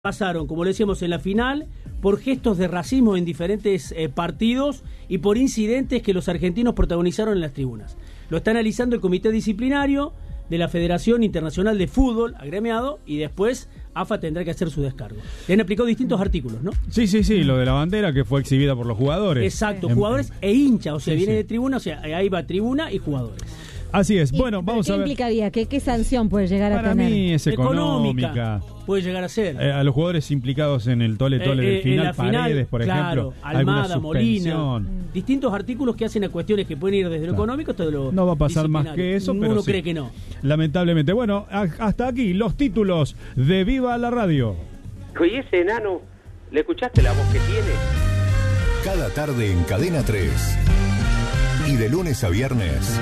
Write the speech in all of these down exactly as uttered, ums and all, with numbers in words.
pasaron, como le decíamos, en la final, por gestos de racismo en diferentes eh, partidos y por incidentes que los argentinos protagonizaron en las tribunas. Lo está analizando el Comité Disciplinario de la Federación Internacional de Fútbol, agremiado, y después A F A tendrá que hacer su descargo. Le han aplicado distintos artículos, ¿no? Sí, sí, sí, lo de la bandera que fue exhibida por los jugadores. Exacto, en, jugadores e hinchas, o sea, sí, viene sí. de tribuna, o sea, ahí va tribuna y jugadores. Así es. Y, bueno, vamos a ver. ¿Qué implicaría? ¿Qué, ¿Qué sanción puede llegar Para a tener? Para mí es económica. económica. Puede llegar a ser. Eh, a los jugadores implicados en el tole-tole Eh, del eh, final, en la final, Paredes, por claro, ejemplo. Almada, Molina. Mm. Distintos artículos que hacen a cuestiones que pueden ir desde lo Claro. económico hasta lo No va a pasar más que eso, pero uno sí. cree que no. Lamentablemente. Bueno, a- hasta aquí los títulos de Viva la Radio. Oye, ese enano, ¿le escuchaste la voz que tiene? Cada tarde en Cadena tres. Y de lunes a viernes,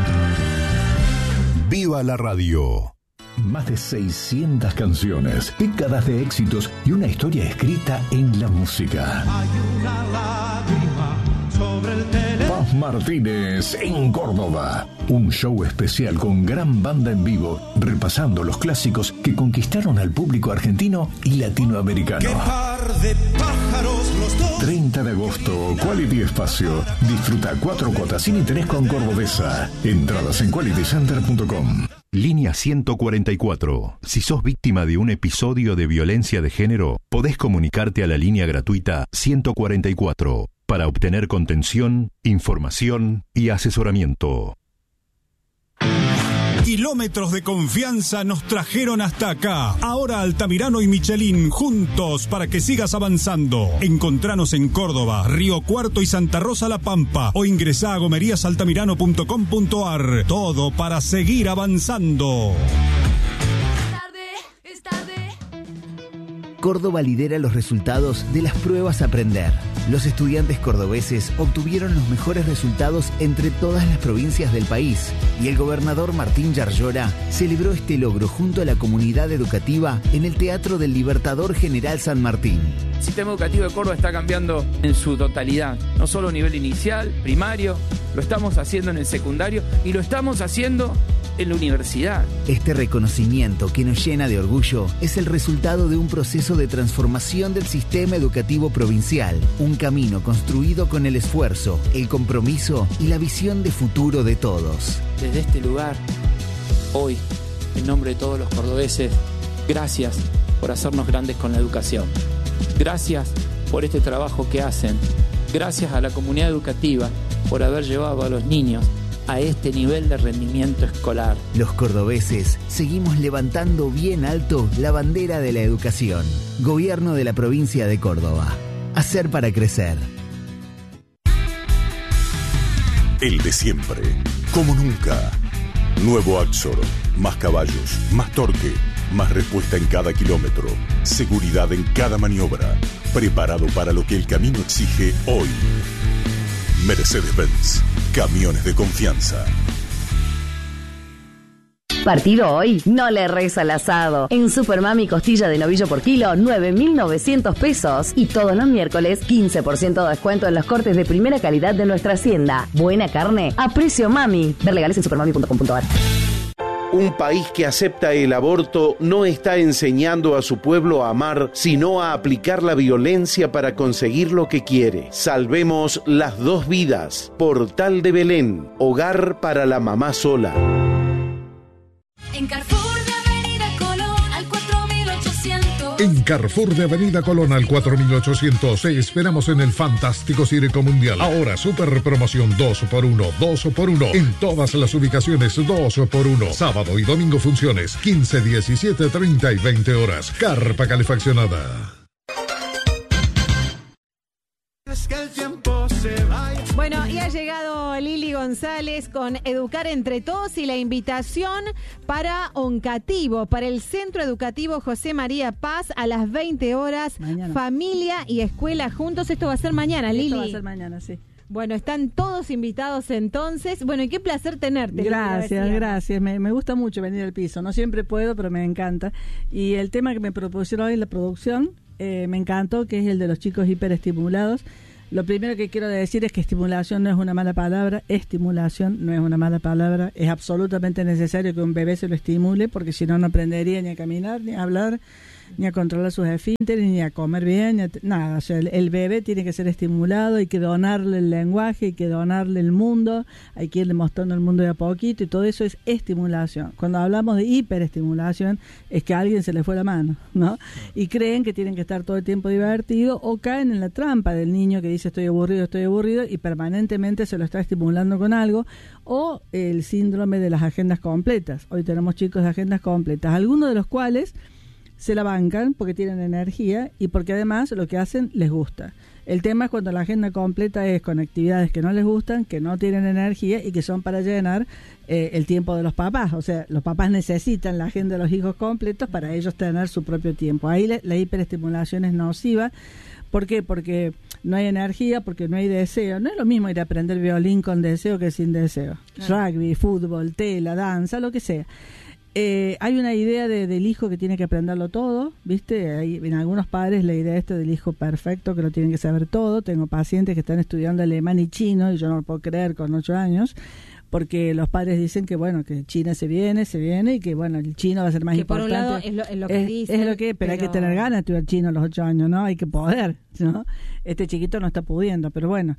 Viva la Radio. Más de seiscientas canciones, décadas de éxitos y una historia escrita en la música. Hay una lágrima sobre el teléfono. Paz Martínez en Córdoba. Un show especial con gran banda en vivo, repasando los clásicos que conquistaron al público argentino y latinoamericano. ¡Qué par de pájaros los dos! treinta de agosto, Quality Espacio. Disfruta cuatro cuotas sin interés con Cordobesa. Entradas en quality center punto com. Línea ciento cuarenta y cuatro. Si sos víctima de un episodio de violencia de género, podés comunicarte a la línea gratuita ciento cuarenta y cuatro para obtener contención, información y asesoramiento. Kilómetros de confianza nos trajeron hasta acá. Ahora Altamirano y Michelin juntos para que sigas avanzando. Encontranos en Córdoba, Río Cuarto y Santa Rosa La Pampa o ingresá a gomerías altamirano punto com punto ar. Todo para seguir avanzando. Córdoba lidera los resultados de las pruebas Aprender. Los estudiantes cordobeses obtuvieron los mejores resultados entre todas las provincias del país y el gobernador Martín Yarlora celebró este logro junto a la comunidad educativa en el Teatro del Libertador General San Martín. El sistema educativo de Córdoba está cambiando en su totalidad, no solo a nivel inicial, primario, lo estamos haciendo en el secundario y lo estamos haciendo en la universidad. Este reconocimiento que nos llena de orgullo es el resultado de un proceso de transformación del sistema educativo provincial, un camino construido con el esfuerzo, el compromiso y la visión de futuro de todos. Desde este lugar, hoy, en nombre de todos los cordobeses, gracias por hacernos grandes con la educación. Gracias por este trabajo que hacen. Gracias a la comunidad educativa por haber llevado a los niños a este nivel de rendimiento escolar. Los cordobeses seguimos levantando bien alto la bandera de la educación. Gobierno de la provincia de Córdoba. Hacer para crecer. El de siempre, como nunca. Nuevo Axor, más caballos, más torque, más respuesta en cada kilómetro, seguridad en cada maniobra, preparado para lo que el camino exige hoy. Mercedes-Benz, camiones de confianza. Partido hoy, no le reza al asado. En Supermami costilla de novillo por kilo, nueve mil novecientos pesos. Y todos los miércoles, quince por ciento de descuento en los cortes de primera calidad de nuestra hacienda. Buena carne a precio mami. Ver legales en supermami punto com punto ar. Un país que acepta el aborto no está enseñando a su pueblo a amar, sino a aplicar la violencia para conseguir lo que quiere. Salvemos las dos vidas. Portal de Belén, hogar para la mamá sola. En Carrefour de Avenida Colón al cuatro mil ochocientos. En Carrefour de Avenida Colón al cuatro mil ochocientos te esperamos en el fantástico Circo Mundial. Ahora super promoción dos por uno, dos por uno. En todas las ubicaciones dos por uno. Sábado y domingo funciones quince, diecisiete, treinta y veinte horas. Carpa calefaccionada. Es que el tiempo se vaya. Bueno, y ha llegado Lili González con Educar Entre Todos y la invitación para Oncativo, para el Centro Educativo José María Paz a las veinte horas. Mañana. Familia y escuela juntos. Esto va a ser mañana, Lili. Esto va a ser mañana, sí. Bueno, están todos invitados entonces. Bueno, y qué placer tenerte. Gracias, Lili, gracias. Me, me gusta mucho venir al piso. No siempre puedo, pero me encanta. Y el tema que me propusieron hoy, la producción, eh, me encantó, que es el de los chicos hiperestimulados. Lo primero que quiero decir es que estimulación no es una mala palabra, estimulación no es una mala palabra, es absolutamente necesario que un bebé se lo estimule, porque si no, no aprendería ni a caminar, ni a hablar, ni a controlar sus esfínteres, ni a comer bien, ni a t- nada. O sea, el, el bebé tiene que ser estimulado, hay que donarle el lenguaje, hay que donarle el mundo, hay que irle mostrando el mundo de a poquito, y todo eso es estimulación. Cuando hablamos de hiperestimulación es que a alguien se le fue la mano, ¿no? Y creen que tienen que estar todo el tiempo divertidos, o caen en la trampa del niño que dice estoy aburrido, estoy aburrido, y permanentemente se lo está estimulando con algo, o el síndrome de las agendas completas. Hoy tenemos chicos de agendas completas, algunos de los cuales se la bancan porque tienen energía y porque además lo que hacen les gusta. El tema es cuando la agenda completa es con actividades que no les gustan, que no tienen energía y que son para llenar eh, el tiempo de los papás. O sea, los papás necesitan la agenda de los hijos completos para ellos tener su propio tiempo. Ahí la, la hiperestimulación es nociva. ¿Por qué? Porque no hay energía, porque no hay deseo. No es lo mismo ir a aprender violín con deseo que sin deseo. Claro. Rugby, fútbol, tela, danza, lo que sea. Eh, hay una idea de, del hijo que tiene que aprenderlo todo, ¿viste? Hay, en algunos padres la idea esta del hijo perfecto, que lo tienen que saber todo. Tengo pacientes que están estudiando alemán y chino, y yo no lo puedo creer con ocho años, porque los padres dicen que bueno, que China se viene, se viene, y que bueno, el chino va a ser más que importante. por un lado es lo, es lo que es, dicen, es lo que, pero, pero hay que tener ganas de estudiar chino a los ocho años, ¿no? Hay que poder, ¿no? Este chiquito no está pudiendo, pero bueno.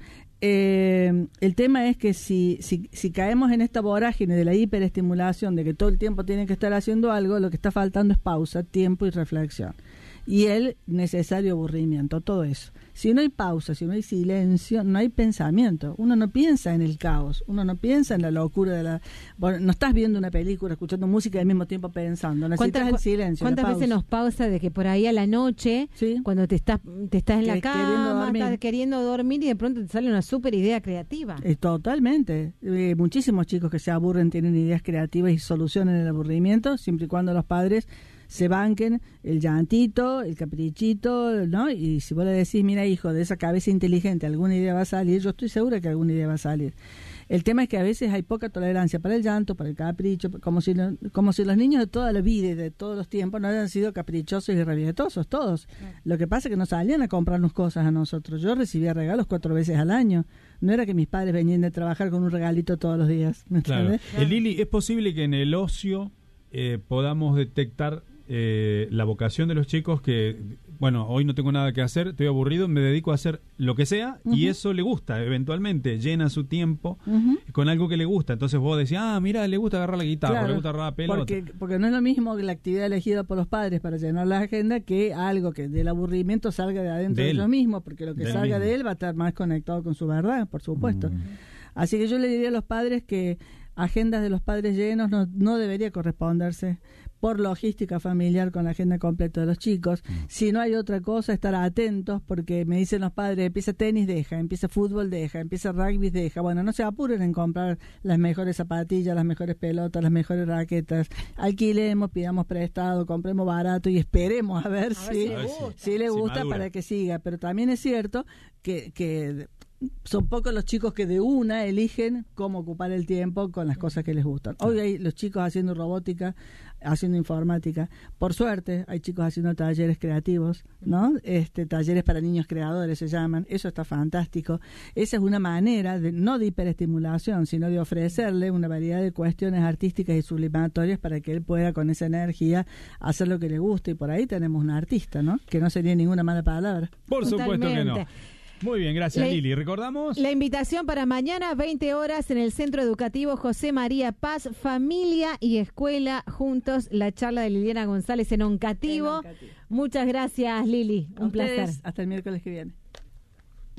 Eh, el tema es que si, si, si caemos en esta vorágine de la hiperestimulación, de que todo el tiempo tienen que estar haciendo algo, lo que está faltando es pausa, tiempo y reflexión. Y el necesario aburrimiento, todo eso. Si no hay pausa, si no hay silencio, no hay pensamiento. Uno no piensa en el caos, uno no piensa en la locura de la... Bueno, no estás viendo una película, escuchando música y al mismo tiempo pensando. Necesitas el silencio. ¿Cuántas veces nos pausa de que por ahí a la noche, ¿sí? cuando te estás te estás en que, la cama, queriendo estás queriendo dormir y de pronto te sale una súper idea creativa? Eh, totalmente. Eh, muchísimos chicos que se aburren tienen ideas creativas y solucionan el aburrimiento, siempre y cuando los padres se banquen el llantito, el caprichito, ¿no? Y si vos le decís, mira hijo, de esa cabeza inteligente alguna idea va a salir, yo estoy segura que alguna idea va a salir. El tema es que a veces hay poca tolerancia para el llanto, para el capricho, como si, lo, como si los niños de toda la vida y de todos los tiempos no hayan sido caprichosos y rabietosos, todos. Claro. Lo que pasa es que no salían a comprarnos cosas a nosotros. Yo recibía regalos cuatro veces al año. No era que mis padres venían de trabajar con un regalito todos los días. ¿Me claro. entiendes? Claro. Eh, Lili, ¿es posible que en el ocio eh, podamos detectar Eh, la vocación de los chicos que, bueno, hoy no tengo nada que hacer, estoy aburrido, me dedico a hacer lo que sea, uh-huh. y eso le gusta, eventualmente llena su tiempo uh-huh. con algo que le gusta? Entonces vos decís, ah, mira, le gusta agarrar la guitarra, claro, le gusta agarrar la pelota. Porque, porque no es lo mismo que la actividad elegida por los padres para llenar la agenda que algo que del aburrimiento salga de adentro de, de ellos mismos, porque lo que de salga de él va a estar más conectado con su verdad, por supuesto. Uh-huh. Así que yo le diría a los padres que agendas de los padres llenos no, no debería corresponderse por logística familiar con la agenda completa de los chicos. Mm. Si no hay otra cosa, estar atentos, porque me dicen los padres, empieza tenis, deja, empieza fútbol, deja, empieza rugby, deja. Bueno, no se apuren en comprar las mejores zapatillas, las mejores pelotas, las mejores raquetas. Alquilemos, pidamos prestado, compremos barato y esperemos a ver, a si, ver si le gusta, si le gusta si para que siga. Pero también es cierto que... que son pocos los chicos que de una eligen cómo ocupar el tiempo con las cosas que les gustan. Hoy hay los chicos haciendo robótica, haciendo informática. Por suerte, hay chicos haciendo talleres creativos, ¿no? Este, talleres para niños creadores se llaman. Eso está fantástico. Esa es una manera, de no de hiperestimulación, sino de ofrecerle una variedad de cuestiones artísticas y sublimatorias para que él pueda, con esa energía, hacer lo que le guste. Y por ahí tenemos un artista, ¿no? Que no sería ninguna mala palabra. Por supuesto que no. Muy bien, gracias la, Lili. ¿Recordamos? La invitación para mañana, veinte horas, en el Centro Educativo José María Paz, familia y escuela juntos, la charla de Liliana González en Oncativo. En Oncativo. Muchas gracias, Lili. Un placer. Hasta el miércoles que viene.